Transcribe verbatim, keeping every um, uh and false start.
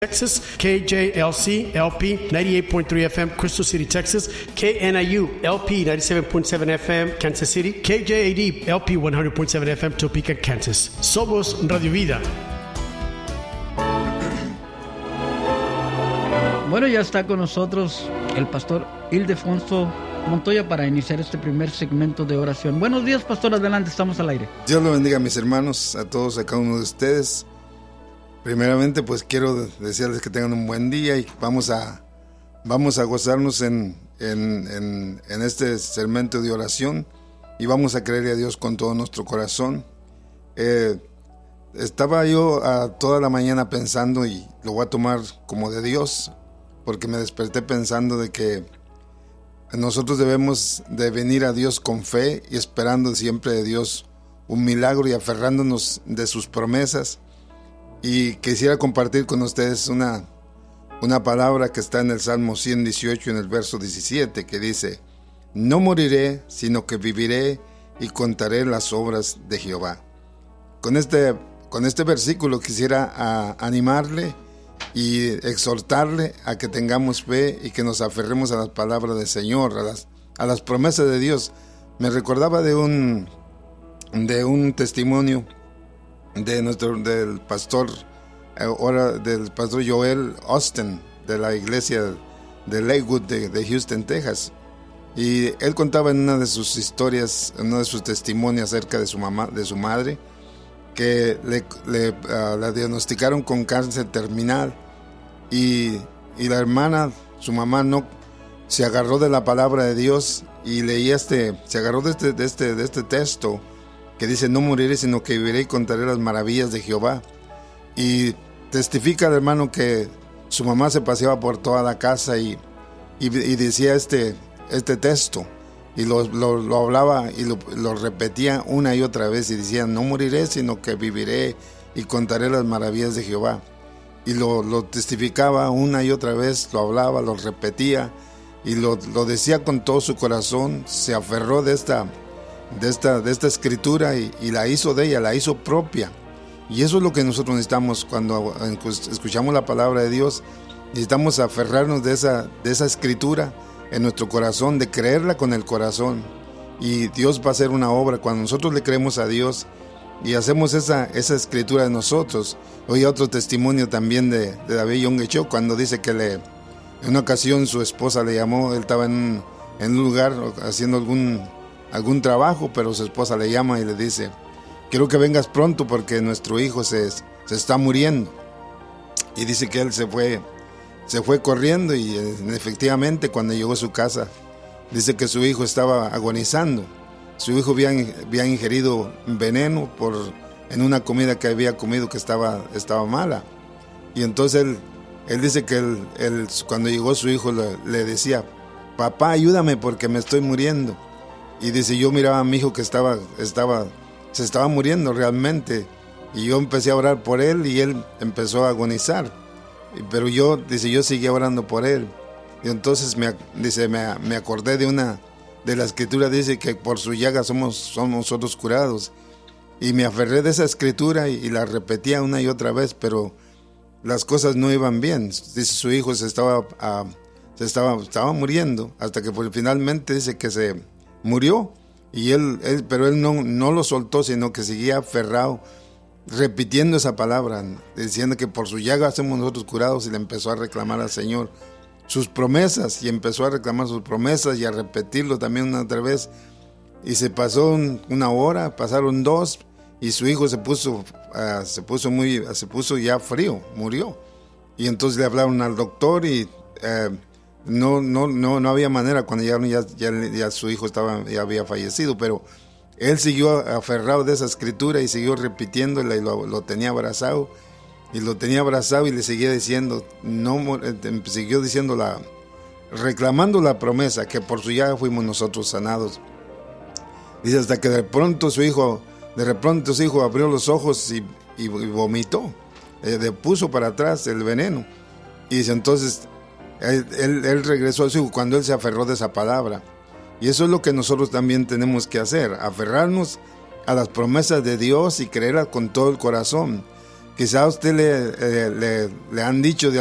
Texas, K J L C L P ninety-eight point three F M, Crystal City, Texas, K N I U L P ninety-seven point seven F M, Kansas City, K J A D L P one hundred point seven F M, Topeka, Kansas. Somos Radio Vida. Bueno, ya está con nosotros el pastor Ildefonso Montoya para iniciar este primer segmento de oración. Buenos días, pastor, adelante, estamos al aire. Dios lo bendiga, mis hermanos, a todos, a cada uno de ustedes. Primeramente, pues quiero desearles que tengan un buen día y vamos a, vamos a gozarnos en, en, en, en este segmento de oración y vamos a creerle a Dios con todo nuestro corazón. Eh, estaba yo a toda la mañana pensando, y lo voy a tomar como de Dios, porque me desperté pensando de que nosotros debemos de venir a Dios con fe y esperando siempre de Dios un milagro y aferrándonos de sus promesas. Y quisiera compartir con ustedes una, una palabra que está en el Salmo ciento dieciocho, en el verso diecisiete, que dice: no moriré, sino que viviré y contaré las obras de Jehová. Con este, con este versículo quisiera a, animarle y exhortarle a que tengamos fe y que nos aferremos a las palabras del Señor, a las, a las promesas de Dios. Me recordaba de un, de un testimonio de nuestro del pastor ahora del pastor Joel Austin, de la iglesia de Lakewood de, de Houston, Texas, y él contaba en una de sus historias, en uno de sus testimonios acerca de su mamá, de su madre, que le, le uh, la diagnosticaron con cáncer terminal, y, y la hermana, su mamá, no se agarró de la palabra de Dios y leía este, se agarró de este, de este, de este texto que dice: no moriré, sino que viviré y contaré las maravillas de Jehová. Y testifica el hermano que su mamá se paseaba por toda la casa y, y, y decía este, este texto, y lo, lo, lo hablaba y lo, lo repetía una y otra vez, y decía: no moriré, sino que viviré y contaré las maravillas de Jehová. Y lo, lo testificaba una y otra vez, lo hablaba, lo repetía, y lo, lo decía con todo su corazón. Se aferró de esta De esta, de esta escritura y, y la hizo de ella, la hizo propia. Y eso es lo que nosotros necesitamos cuando escuchamos la palabra de Dios. Necesitamos aferrarnos de esa, de esa escritura en nuestro corazón, de creerla con el corazón. Y Dios va a hacer una obra cuando nosotros le creemos a Dios y hacemos esa, esa escritura de nosotros. Oí otro testimonio también de, de David Young Cho, cuando dice que le, en una ocasión su esposa le llamó. Él estaba en, en un lugar haciendo algún algún trabajo, pero su esposa le llama y le dice: quiero que vengas pronto porque nuestro hijo se, se está muriendo. Y dice que él se fue, se fue corriendo, y efectivamente cuando llegó a su casa, dice que su hijo estaba agonizando. Su hijo había, había ingerido veneno por, en una comida que había comido que estaba, estaba mala. Y entonces él, él dice que él, él, cuando llegó su hijo le, le decía: papá, ayúdame porque me estoy muriendo. Y dice: yo miraba a mi hijo que estaba, estaba, se estaba muriendo realmente, y yo empecé a orar por él y él empezó a agonizar, pero yo, dice, yo seguía orando por él. Y entonces me, dice, me, me acordé de una, de la escritura, dice que por su llaga somos, somos nosotros curados, y me aferré de esa escritura y, y la repetía una y otra vez, pero las cosas no iban bien. Dice, su hijo se estaba, uh, se estaba, estaba muriendo, hasta que por, finalmente dice que se murió, y él, él pero él no, no lo soltó, sino que seguía aferrado, repitiendo esa palabra, diciendo que por su llaga somos nosotros curados, y le empezó a reclamar al Señor sus promesas, y empezó a reclamar sus promesas y a repetirlo también una otra vez. Y se pasó un, una hora, pasaron dos, y su hijo se puso, uh, se puso muy, se puso ya frío, murió. Y entonces le hablaron al doctor y uh, No, no, no, no había manera. Cuando llegaron ya, ya, ya su hijo estaba, ya había fallecido, pero él siguió aferrado de esa escritura y siguió repitiéndola, y lo, lo tenía abrazado, y lo tenía abrazado y le seguía diciendo, no, siguió diciendo la, reclamando la promesa que por su llaga fuimos nosotros sanados. Dice, hasta que de pronto su hijo, de pronto su hijo abrió los ojos y, y, y vomitó, eh, le puso para atrás el veneno, y dice, entonces Él, él, él regresó a su hijo cuando él se aferró de esa palabra. Y eso es lo que nosotros también tenemos que hacer, aferrarnos a las promesas de Dios y creerlas con todo el corazón. Quizá a usted le, le, le, le han dicho de